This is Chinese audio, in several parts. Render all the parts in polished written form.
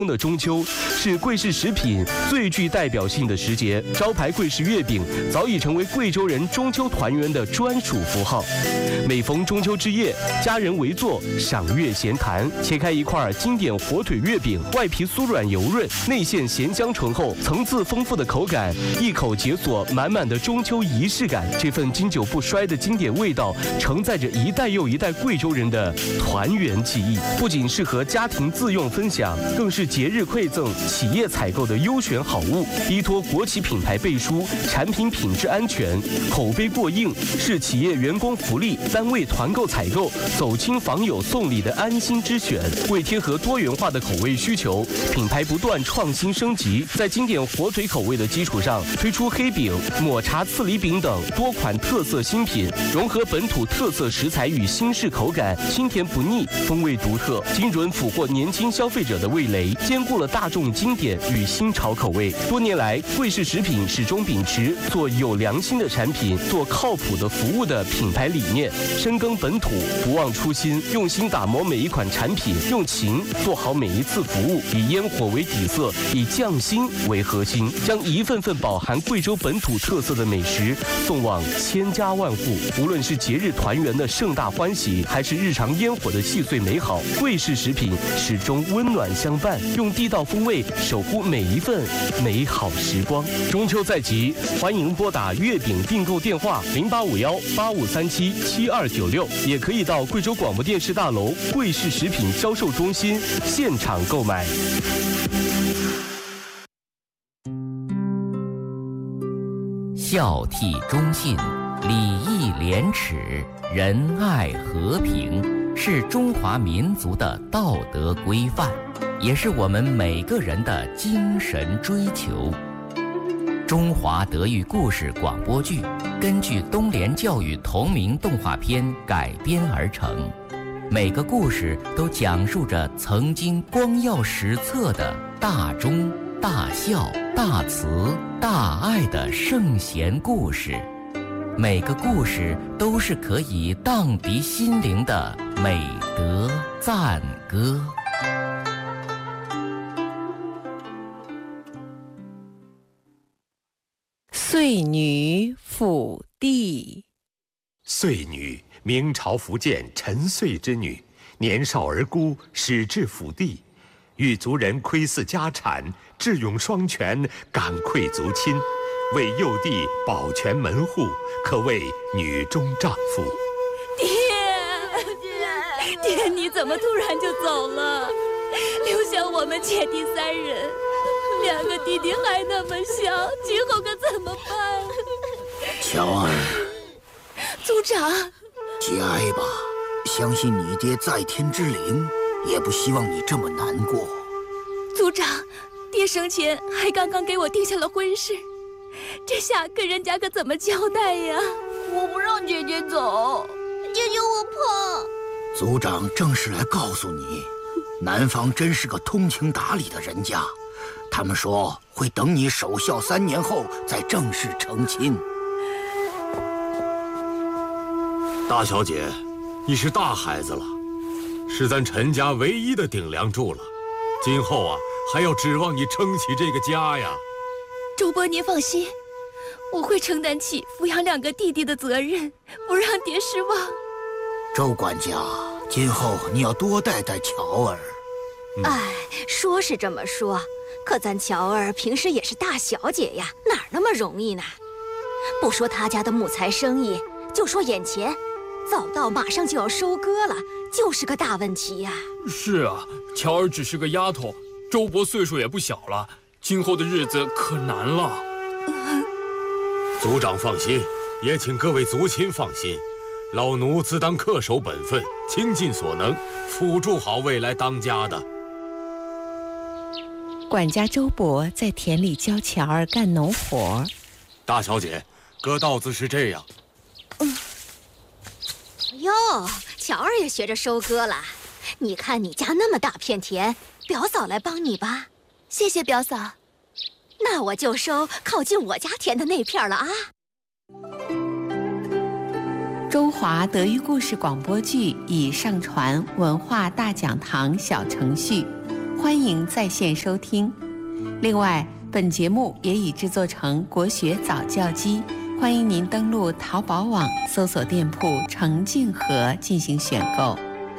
的中秋是贵氏食品最具代表性的时节，招牌贵氏月饼早已成为贵州人中秋团圆的专属符号。每逢中秋之夜，家人围坐赏月闲谈，切开一块经典火腿月饼，外皮酥软油润，内馅咸香醇厚，层次丰富的口感，一口解锁满满的中秋仪式感。这份经久不衰的经典味道，承载着一代又一代贵州人的团圆记忆，不仅适合家庭自用分享，更是节日馈赠、企业采购的优选好物，依托国企品牌背书，产品品质安全，口碑过硬，是企业员工福利、单位团购采购、走亲访友送礼的安心之选。为贴合多元化的口味需求，品牌不断创新升级，在经典火腿口味的基础上，推出黑饼、抹茶刺梨饼等多款特色新品，融合本土特色食材与新式口感，清甜不腻，风味独特，精准俘获年轻消费者的味蕾，兼顾了大众经典与新潮口味。多年来，贵氏食品始终秉持做有良心的产品、做靠谱的服务的品牌理念，深耕本土，不忘初心，用心打磨每一款产品，用情做好每一次服务，以烟火为底色，以匠心为核心，将一份份饱含贵州本土特色的美食送往千家万户。无论是节日团圆的盛大欢喜，还是日常烟火的细碎美好，贵氏食品始终温暖相伴，用地道风味守护每一份美好时光。中秋在即，欢迎拨打月饼订购电话085185377296，也可以到贵州广播电视大楼贵氏食品销售中心现场购买。 孝悌忠信、礼义廉耻、仁爱和平，是中华民族的道德规范，也是我们每个人的精神追求。中华德育故事广播剧根据东联教育同名动画片改编而成，每个故事都讲述着曾经光耀史册的大忠、大孝、大慈、大爱的圣贤故事，每个故事都是可以荡涤心灵的美德赞歌。 岁女辅帝。 岁女，明朝福建陈岁之女，年少而孤，始至辅帝，遇族人窥伺家产，智勇双全，感愧族亲，为幼弟保全门户，可谓女中丈夫。 爹，你怎么突然就走了，留下我们姐弟三人，2个弟弟还那么小，今后可怎么办？ 乔儿， 族长， 节哀吧，相信你爹在天之灵也不希望你这么难过。 族长，爹生前还刚刚给我定下了婚事，这下跟人家可怎么交代呀？ 我不让姐姐走，姐姐我怕。 族长正是来告诉你，男方真是个通情达理的人家，他们说会等你守孝3年后再正式成亲。 大小姐，你是大孩子了，是咱陈家唯一的顶梁柱了，今后啊还要指望你撑起这个家呀。 周伯您放心，我会承担起抚养2个弟弟的责任，不让爹失望。 周管家，今后你要多带带乔儿。 说是这么说，可咱乔儿平时也是大小姐呀，哪那么容易呢？不说他家的木材生意，就说眼前早到马上就要收割了，就是个大问题呀。 是啊，乔儿只是个丫头，周伯岁数也不小了，今后的日子可难了。 族长放心，也请各位族亲放心，老奴自当恪守本分，倾尽所能，辅助好未来当家的。 管家周伯在田里教乔儿干农活。 大小姐，割稻子是这样。 哟，乔儿也学着收割了。你看你家那么大片田，表嫂来帮你吧。 谢谢表嫂。 那我就收靠近我家田的那片了啊。 中华德育故事广播剧已上传文化大讲堂小程序， 欢迎在线收听。另外，本节目也已制作成国学早教机，欢迎您登录淘宝网搜索店铺“程静和”进行选购。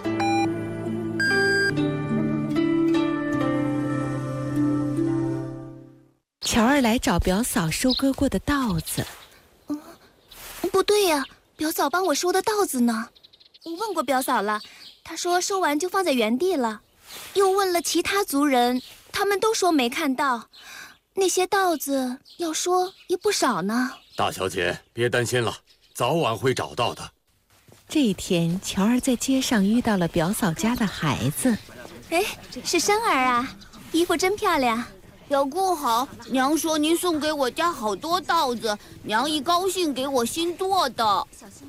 乔儿来找表嫂收割过的稻子。 不对呀，表嫂帮我收的稻子呢？我问过表嫂了，她说收完就放在原地了。又问了其他族人，他们都说没看到。那些稻子要说也不少呢。 大小姐，别担心了，早晚会找到的。 这一天，乔儿在街上遇到了表嫂家的孩子。 哎，是生儿啊，衣服真漂亮。 表姑好，娘说您送给我家好多稻子，娘一高兴给我新剁的。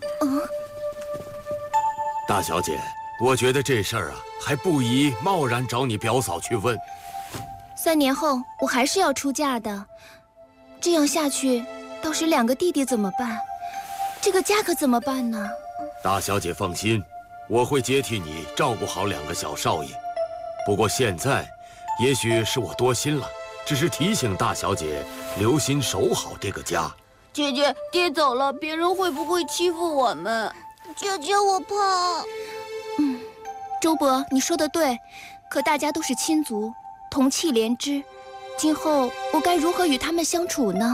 大小姐，我觉得这事儿啊，还不宜贸然找你表嫂去问。 3年后我还是要出嫁的，这样下去，到时2个弟弟怎么办？这个家可怎么办呢？ 大小姐放心，我会接替你照顾好2个小少爷。不过现在，也许是我多心了。只是提醒大小姐留心守好这个家。 姐姐，爹走了，别人会不会欺负我们？姐姐，我怕。 周伯，你说的对，可大家都是亲族，同气连枝，今后我该如何与他们相处呢？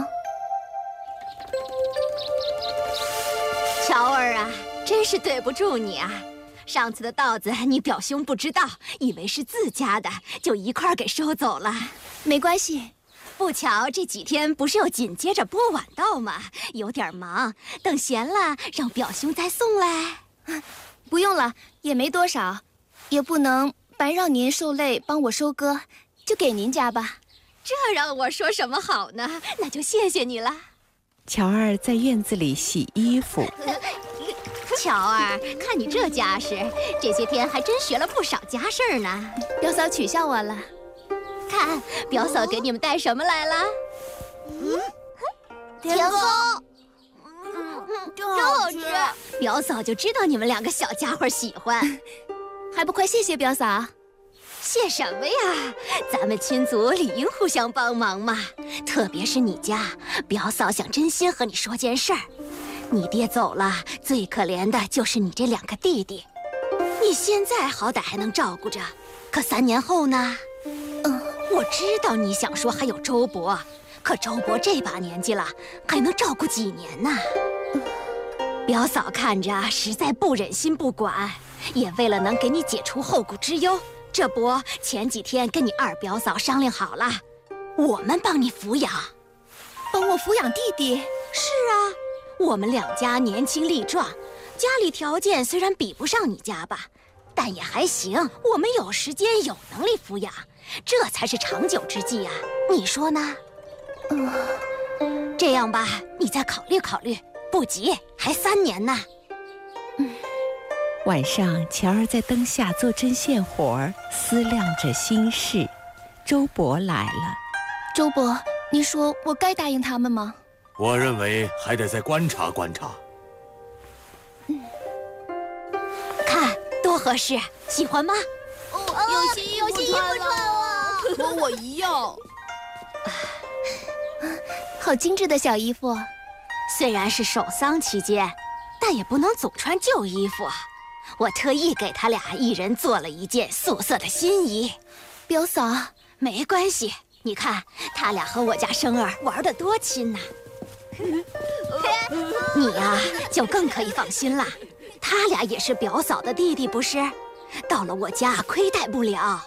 乔儿啊，真是对不住你啊！上次的稻子你表兄不知道，以为是自家的，就一块儿给收走了。 没关系， 不巧这几天不是又紧接着播晚稻吗？有点忙，等闲了让表兄再送来。 不用了，也没多少，也不能白让您受累帮我收割，就给您家吧。 这让我说什么好呢？那就谢谢你了。 乔儿在院子里洗衣服。 乔儿，看你这家世，这些天还真学了不少家事儿呢。 表嫂取笑我了。 看，表嫂给你们带什么来了？ 甜糕，真好吃。 表嫂就知道你们2个小家伙喜欢， 还不快谢谢表嫂？ 谢什么呀？咱们亲族理应互相帮忙嘛。特别是你家，表嫂想真心和你说件事儿。你爹走了，最可怜的就是你这2个弟弟。你现在好歹还能照顾着，可3年后呢？我知道你想说还有周伯，可周伯这把年纪了，还能照顾几年呢？表嫂看着实在不忍心不管，也为了能给你解除后顾之忧，这不前几天跟你2表嫂商量好了，我们帮你抚养。 帮我抚养弟弟？ 是啊，我们2家年轻力壮，家里条件虽然比不上你家吧，但也还行。我们有时间有能力抚养，这才是长久之计啊！你说呢？这样吧，你再考虑考虑，不急，还3年呢。 晚上，乔儿在灯下做针线活儿，思量着心事。周伯来了。 周伯，你说我该答应他们吗？ 我认为还得再观察观察。 看多合适，喜欢吗？ 有新衣服穿了，和我一样。 好精致的小衣服。 虽然是守丧期间，但也不能总穿旧衣服。我特意给他俩一人做了一件素色的新衣。 表嫂， 没关系，你看他俩和我家生儿玩得多亲呐。你呀，就更可以放心了。他俩也是表嫂的弟弟，不是？到了我家亏待不了。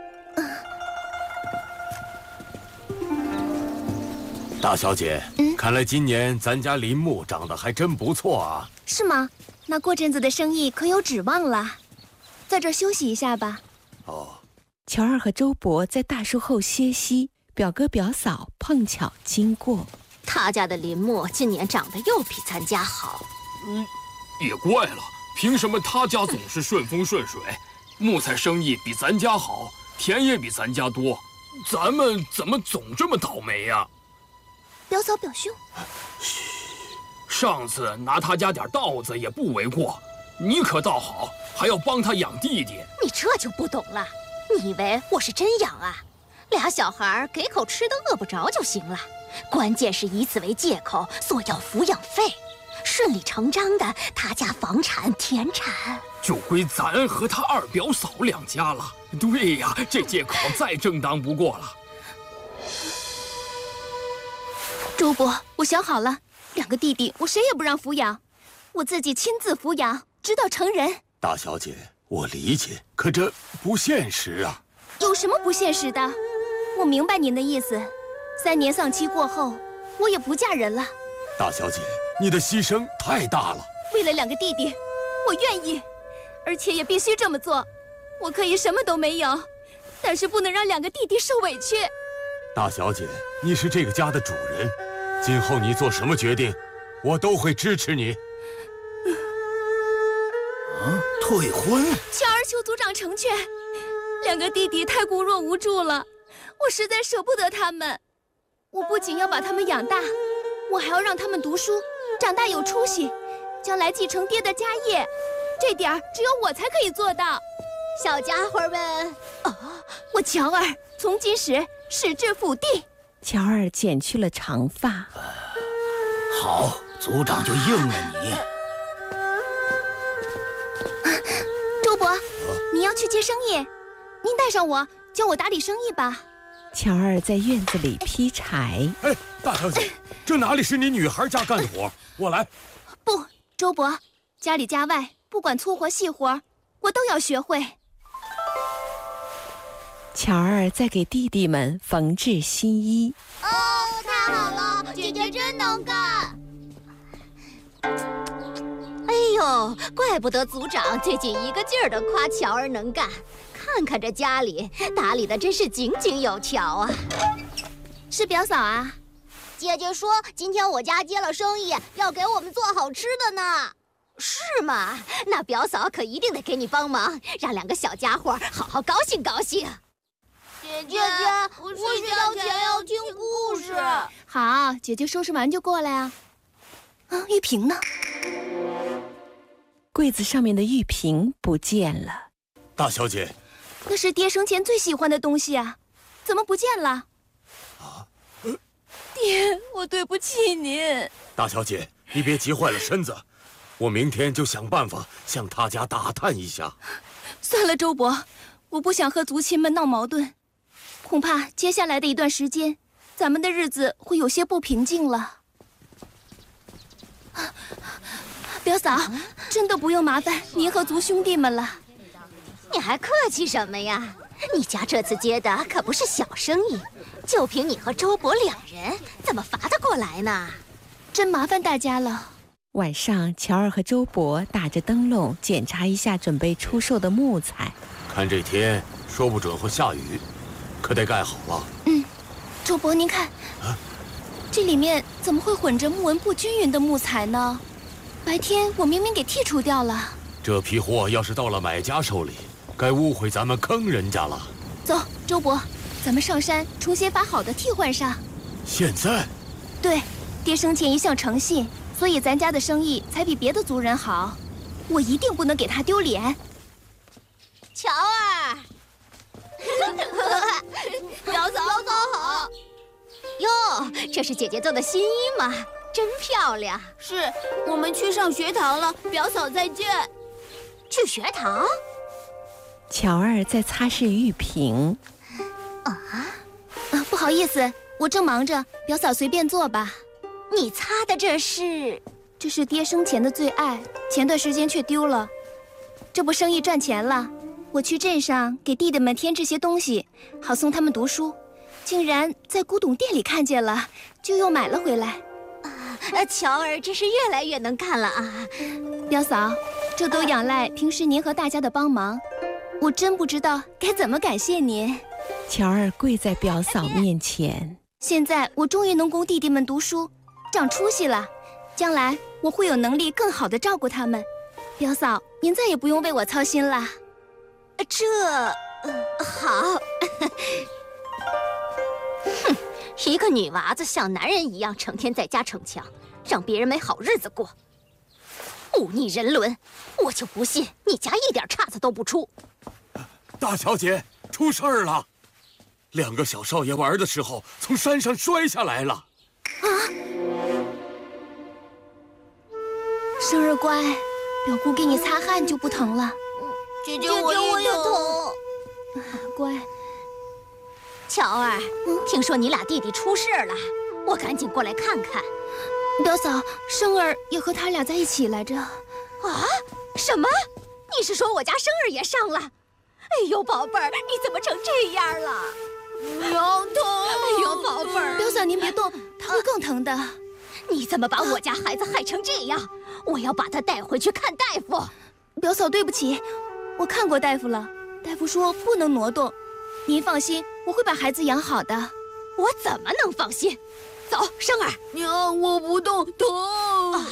大小姐，看来今年咱家林木长得还真不错啊。 是吗？那过阵子的生意可有指望了。在这儿休息一下吧。 哦。 乔儿和周伯在大树后歇息，表哥表嫂碰巧经过。 他家的林木今年长得又比咱家好。 也怪了，凭什么他家总是顺风顺水，木材生意比咱家好，田也比咱家多，咱们怎么总这么倒霉呀？ 表嫂表兄， 上次拿他家点稻子也不为过，你可倒好，还要帮他养弟弟。 你这就不懂了， 你以为我是真养啊？俩小孩给口吃的，饿不着就行了。关键是以此为借口索要抚养费，顺理成章的他家房产田产就归咱和他二表嫂两家了。对呀，这借口再正当不过了。 周伯，我想好了，2个弟弟我谁也不让抚养，我自己亲自抚养，直到成人。 大小姐，我理解，可这不现实啊。 有什么不现实的？我明白您的意思。3年丧期过后，我也不嫁人了。 大小姐，你的牺牲太大了。 为了2个弟弟，我愿意，而且也必须这么做。我可以什么都没有，但是不能让2个弟弟受委屈。 大小姐，你是这个家的主人，今后你做什么决定，我都会支持你。 退婚？ 乔儿求族长成全，2个弟弟太孤弱无助了，我实在舍不得他们。我不仅要把他们养大，我还要让他们读书，长大有出息，将来继承爹的家业。这点儿只有我才可以做到。 小家伙们， 我乔儿从今始至府地。 乔儿剪去了长发。 好，族长就应了你。 周伯，你要去接生意，您带上我，教我打理生意吧。 乔儿在院子里劈柴。 哎，大小姐，这哪里是你女孩家干的活？我来。 不，周伯，家里家外不管粗活细活，我都要学会。 乔儿在给弟弟们缝制新衣。 哦，太好了，姐姐真能干。 哎呦，怪不得族长最近一个劲儿的夸乔儿能干。看看这家里打理的真是井井有条啊！ 是表嫂啊？ 姐姐说今天我家接了生意，要给我们做好吃的呢。 是吗？那表嫂可一定得给你帮忙，让2个小家伙好好高兴高兴。 姐姐，我睡觉前要听故事。 好，姐姐收拾完就过来啊。玉萍呢？ 柜子上面的玉萍不见了。 大小姐， 那是爹生前最喜欢的东西啊，怎么不见了？ 爹，我对不起您。 大小姐，你别急坏了身子，我明天就想办法向他家打探一下。 算了，周伯，我不想和族亲们闹矛盾，恐怕接下来的一段时间，咱们的日子会有些不平静了。表嫂，真的不用麻烦您和族兄弟们了。 你还客气什么呀？你家这次接的可不是小生意，就凭你和周伯2人，怎么罚得过来呢？ 真麻烦大家了。 晚上，乔儿和周伯打着灯笼检查一下准备出售的木材。 看这天，说不准会下雨，可得盖好了。 周伯，您看，这里面怎么会混着木纹不均匀的木材呢？白天我明明给剔除掉了。 这批货要是到了买家手里，该误会咱们坑人家了。 走，周伯，咱们上山重新把好的替换上。 现在？ 对，爹生前一向诚信，所以咱家的生意才比别的族人好。我一定不能给他丢脸。 乔儿， 表嫂好。 哟，这是姐姐做的新衣吗？真漂亮。 是，我们去上学堂了，表嫂再见。 去学堂？ 乔儿在擦拭玉瓶。 不好意思，我正忙着，表嫂随便坐吧。 你擦的这是？ 这是爹生前的最爱，前段时间却丢了。这不生意赚钱了，我去镇上给弟弟们添置些东西，好送他们读书。竟然在古董店里看见了，就又买了回来。 乔儿真是越来越能干了啊！ 表嫂，这都仰赖平时您和大家的帮忙，我真不知道该怎么感谢您。 乔儿跪在表嫂面前。 现在我终于能供弟弟们读书，长出息了。将来我会有能力更好的照顾他们。表嫂，您再也不用为我操心了。 好。哼，一个女娃子像男人一样，成天在家逞强，让别人没好日子过，忤逆人伦。我就不信你家一点岔子都不出。 大小姐， 出事儿了！两个小少爷玩的时候从山上摔下来了。 啊！生日乖，表姑给你擦汗就不疼了。 姐姐，我也疼。 乖。 乔儿，听说你俩弟弟出事了，我赶紧过来看看。 表嫂，生儿也和他俩在一起来着。 啊？什么？你是说我家生儿也上了？哎呦，宝贝儿，你怎么成这样了？ 娘疼！ 哎呦，宝贝儿， 表嫂您别动，他会更疼的。 你怎么把我家孩子害成这样？我要把他带回去看大夫。 表嫂，对不起，我看过大夫了，大夫说不能挪动。您放心，我会把孩子养好的。 我怎么能放心？走，生儿。 娘，我不动，疼。 啊！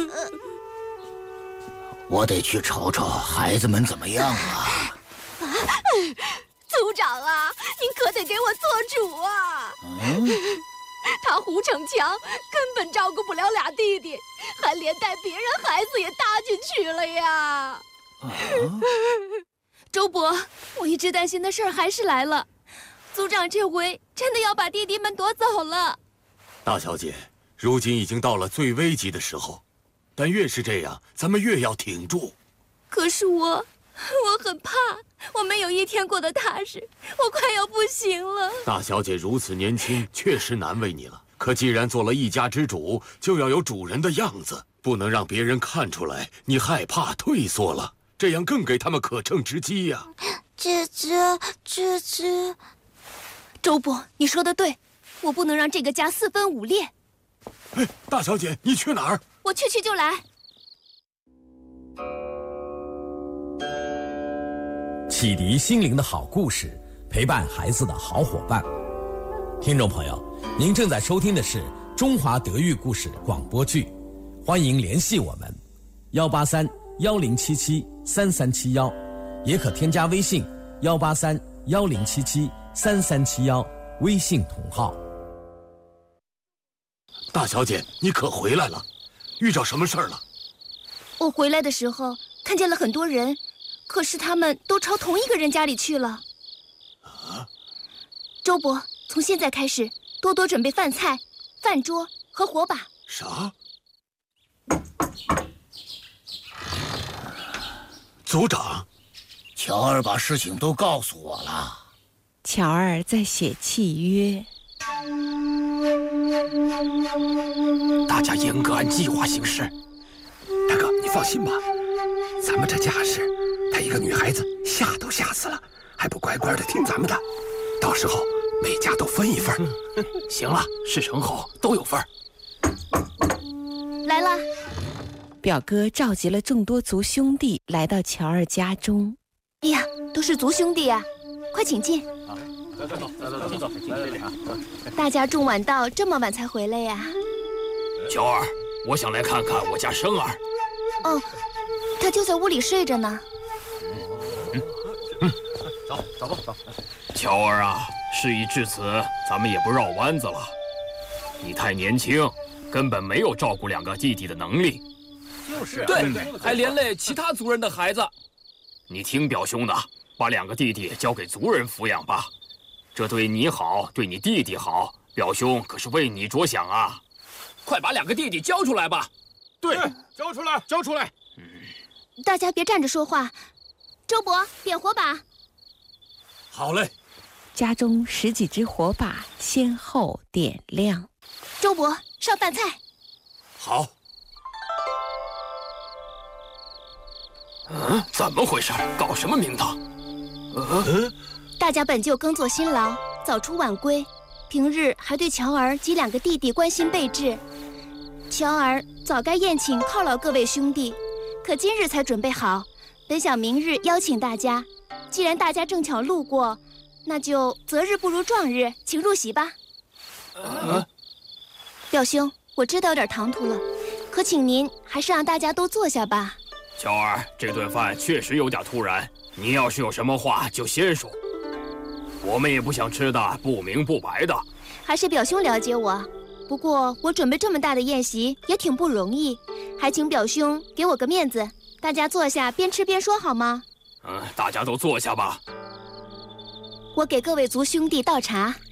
我得去瞅瞅孩子们怎么样啊！ 族长啊，您可得给我做主啊！他胡逞强，根本照顾不了俩弟弟，还连带别人孩子也搭进去了呀！ 周伯，我一直担心的事儿还是来了，族长这回真的要把弟弟们夺走了。 大小姐，如今已经到了最危急的时候，但越是这样，咱们越要挺住。 可是我很怕，我没有一天过得踏实，我快要不行了。 大小姐如此年轻，确实难为你了。可既然做了一家之主，就要有主人的样子，不能让别人看出来你害怕退缩了，这样更给他们可乘之机呀。 姐姐，周伯，你说的对，我不能让这个家四分五裂。 哎，大小姐，你去哪儿？ 我去就来。 启迪心灵的好故事，陪伴孩子的好伙伴。听众朋友，您正在收听的是中华德育故事广播剧，欢迎联系我们183-1077-3371，也可添加微信183-1077-3371，微信同号。 大小姐，你可回来了？遇着什么事儿了？ 我回来的时候看见了很多人，可是他们都朝同一个人家里去了。 啊！ 周伯，从现在开始，多多准备饭菜、饭桌和火把。 啥？族长， 乔儿把事情都告诉我了。 乔儿在写契约。 大家严格按计划行事。 大哥，你放心吧，咱们这架势，她一个女孩子吓都吓死了，还不乖乖的听咱们的，到时候每家都分一份。 行了，事成后都有份。 来了。 表哥召集了众多族兄弟来到乔儿家中。 哎呀，都是族兄弟呀，快请进。 走， 大家众晚到，这么晚才回来呀？ 乔儿，我想来看看我家生儿。 哦，他就在屋里睡着呢。 走吧。乔儿啊，事已至此，咱们也不绕弯子了。你太年轻，根本没有照顾两个弟弟的能力。 就是对，还连累其他族人的孩子。你听表兄的，把两个弟弟交给族人抚养吧。这对你好，对你弟弟好，表兄可是为你着想啊！快把两个弟弟交出来吧！ 对，交出来，交出来！ 大家别站着说话。周伯，点火把。 好嘞。 家中10几只火把先后点亮。 周伯，上饭菜。 好。 怎么回事？搞什么名堂？ 大家本就耕作辛劳，早出晚归，平日还对乔儿及两个弟弟关心备至。乔儿早该宴请犒劳各位兄弟，可今日才准备好，本想明日邀请大家。既然大家正巧路过，那就择日不如撞日，请入席吧。表兄，我知道有点唐突了，可请您还是让大家都坐下吧。 乔儿，这顿饭确实有点突然，你要是有什么话就先说，我们也不想吃的不明不白的。 还是表兄了解我，不过我准备这么大的宴席也挺不容易，还请表兄给我个面子，大家坐下边吃边说好吗？ 大家都坐下吧。 我给各位族兄弟倒茶。